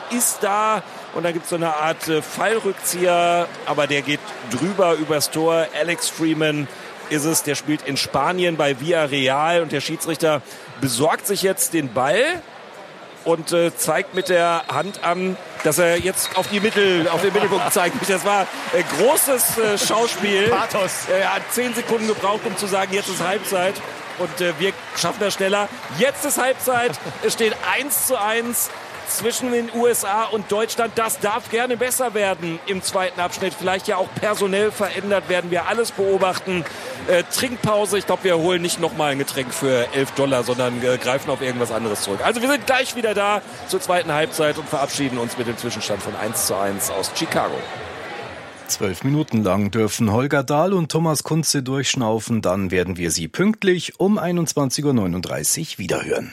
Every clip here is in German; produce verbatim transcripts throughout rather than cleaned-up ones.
ist da und dann gibt es so eine Art äh, Fallrückzieher, aber der geht drüber übers Tor. Alex Freeman ist es, der spielt in Spanien bei Villarreal und der Schiedsrichter besorgt sich jetzt den Ball und äh, zeigt mit der Hand an, dass er jetzt auf die Mittel, auf den Mittelpunkt zeigt. Das war äh, großes äh, Schauspiel. Pathos. Er hat zehn Sekunden gebraucht, um zu sagen, jetzt ist Halbzeit. Und äh, wir schaffen das schneller. Jetzt ist Halbzeit. Es steht eins zu eins zwischen den U S A und Deutschland. Das darf gerne besser werden im zweiten Abschnitt. Vielleicht ja auch personell verändert, werden wir alles beobachten. Äh, Trinkpause. Ich glaube, wir holen nicht nochmal ein Getränk für elf Dollar, sondern äh, greifen auf irgendwas anderes zurück. Also wir sind gleich wieder da zur zweiten Halbzeit und verabschieden uns mit dem Zwischenstand von eins zu eins aus Chicago. Zwölf Minuten lang dürfen Holger Dahl und Thomas Kunze durchschnaufen. Dann werden wir sie pünktlich um einundzwanzig Uhr neununddreißig wiederhören.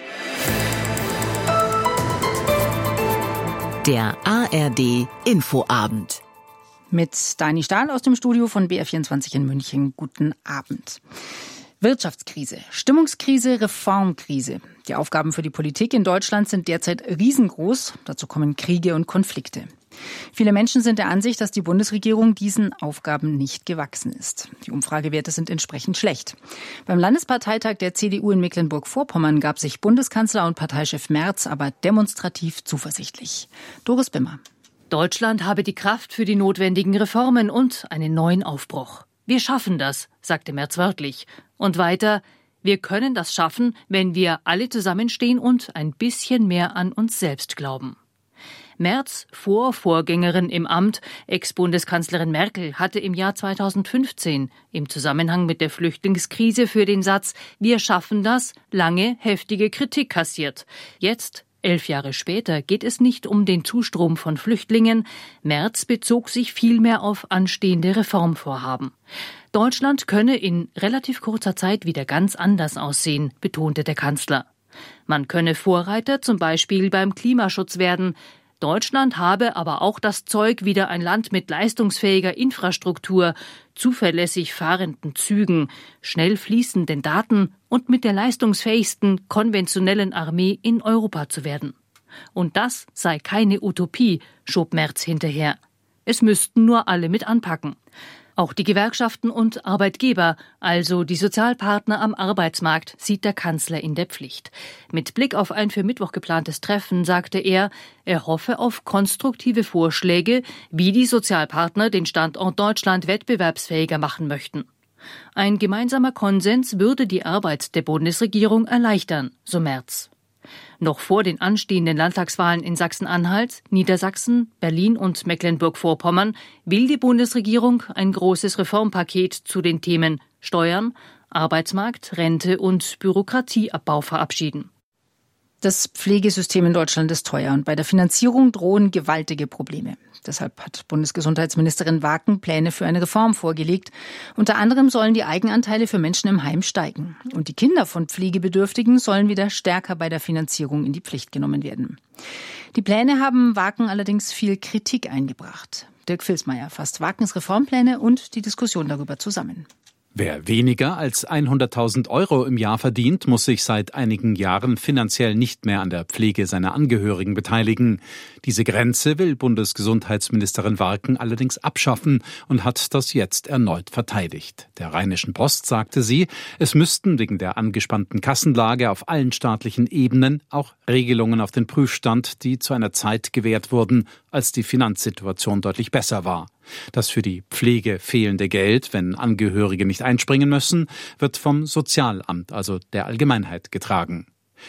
Der A R D Infoabend. Mit Dani Stahl aus dem Studio von B R vierundzwanzig in München. Guten Abend. Wirtschaftskrise, Stimmungskrise, Reformkrise. Die Aufgaben für die Politik in Deutschland sind derzeit riesengroß. Dazu kommen Kriege und Konflikte. Viele Menschen sind der Ansicht, dass die Bundesregierung diesen Aufgaben nicht gewachsen ist. Die Umfragewerte sind entsprechend schlecht. Beim Landesparteitag der C D U in Mecklenburg-Vorpommern gab sich Bundeskanzler und Parteichef Merz aber demonstrativ zuversichtlich. Doris Bimmer. Deutschland habe die Kraft für die notwendigen Reformen und einen neuen Aufbruch. Wir schaffen das, sagte Merz wörtlich. Und weiter, wir können das schaffen, wenn wir alle zusammenstehen und ein bisschen mehr an uns selbst glauben. Merz, Vorvorgängerin im Amt, Ex-Bundeskanzlerin Merkel, hatte im Jahr zweitausendfünfzehn im Zusammenhang mit der Flüchtlingskrise für den Satz »Wir schaffen das« lange heftige Kritik kassiert. Jetzt, elf Jahre später, geht es nicht um den Zustrom von Flüchtlingen. Merz bezog sich vielmehr auf anstehende Reformvorhaben. Deutschland könne in relativ kurzer Zeit wieder ganz anders aussehen, betonte der Kanzler. Man könne Vorreiter zum Beispiel beim Klimaschutz werden. Deutschland habe aber auch das Zeug, wieder ein Land mit leistungsfähiger Infrastruktur, zuverlässig fahrenden Zügen, schnell fließenden Daten und mit der leistungsfähigsten konventionellen Armee in Europa zu werden. Und das sei keine Utopie, schob Merz hinterher. Es müssten nur alle mit anpacken. Auch die Gewerkschaften und Arbeitgeber, also die Sozialpartner am Arbeitsmarkt, sieht der Kanzler in der Pflicht. Mit Blick auf ein für Mittwoch geplantes Treffen sagte er, er hoffe auf konstruktive Vorschläge, wie die Sozialpartner den Standort Deutschland wettbewerbsfähiger machen möchten. Ein gemeinsamer Konsens würde die Arbeit der Bundesregierung erleichtern, so Merz. Noch vor den anstehenden Landtagswahlen in Sachsen-Anhalt, Niedersachsen, Berlin und Mecklenburg-Vorpommern will die Bundesregierung ein großes Reformpaket zu den Themen Steuern, Arbeitsmarkt, Rente und Bürokratieabbau verabschieden. Das Pflegesystem in Deutschland ist teuer und bei der Finanzierung drohen gewaltige Probleme. Deshalb hat Bundesgesundheitsministerin Waken Pläne für eine Reform vorgelegt. Unter anderem sollen die Eigenanteile für Menschen im Heim steigen. Und die Kinder von Pflegebedürftigen sollen wieder stärker bei der Finanzierung in die Pflicht genommen werden. Die Pläne haben Waken allerdings viel Kritik eingebracht. Dirk Vilsmeier fasst Wakens Reformpläne und die Diskussion darüber zusammen. Wer weniger als hunderttausend Euro im Jahr verdient, muss sich seit einigen Jahren finanziell nicht mehr an der Pflege seiner Angehörigen beteiligen. Diese Grenze will Bundesgesundheitsministerin Waken allerdings abschaffen und hat das jetzt erneut verteidigt. Der Rheinischen Post sagte sie, es müssten wegen der angespannten Kassenlage auf allen staatlichen Ebenen auch Regelungen auf den Prüfstand, die zu einer Zeit gewährt wurden, als die Finanzsituation deutlich besser war. Das für die Pflege fehlende Geld, wenn Angehörige nicht einspringen müssen, wird vom Sozialamt, also der Allgemeinheit, getragen.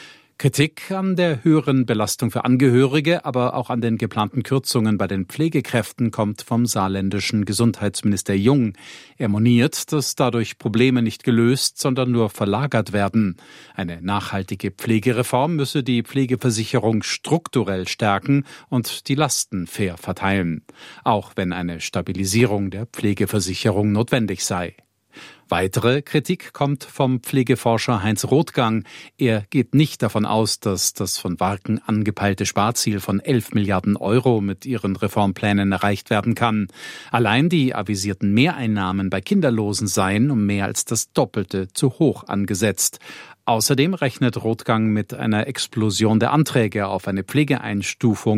Kritik an der höheren Belastung für Angehörige, aber auch an den geplanten Kürzungen bei den Pflegekräften kommt vom saarländischen Gesundheitsminister Jung. Er moniert, dass dadurch Probleme nicht gelöst, sondern nur verlagert werden. Eine nachhaltige Pflegereform müsse die Pflegeversicherung strukturell stärken und die Lasten fair verteilen, auch wenn eine Stabilisierung der Pflegeversicherung notwendig sei. Weitere Kritik kommt vom Pflegeforscher Heinz Rothgang. Er geht nicht davon aus, dass das von Waken angepeilte Sparziel von elf Milliarden Euro mit ihren Reformplänen erreicht werden kann. Allein die avisierten Mehreinnahmen bei Kinderlosen seien um mehr als das Doppelte zu hoch angesetzt. Außerdem rechnet Rothgang mit einer Explosion der Anträge auf eine Pflegeeinstufung